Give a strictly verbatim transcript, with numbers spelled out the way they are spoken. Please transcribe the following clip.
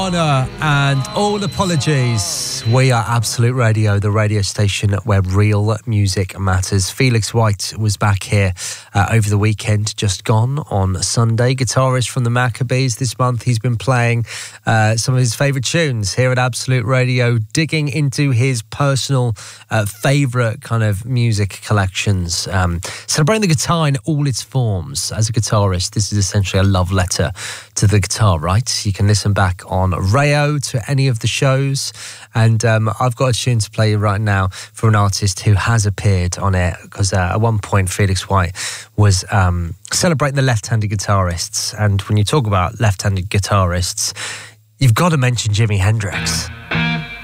Honour and all apologies. We are Absolute Radio, the radio station where real music matters. Felix White was back here uh, over the weekend, just gone on Sunday. Guitarist from the Maccabees this month. He's been playing uh, some of his favourite tunes here at Absolute Radio, digging into his personal uh, favourite kind of music collections. Um, celebrating the guitar in all its forms. As a guitarist, this is essentially a love letter to the guitar, right? You can listen back on Rayo to any of the shows, and um, I've got a tune to play right now for an artist who has appeared on it, because uh, at one point Felix White was um, celebrating the left-handed guitarists, and when you talk about left-handed guitarists, you've got to mention Jimi Hendrix.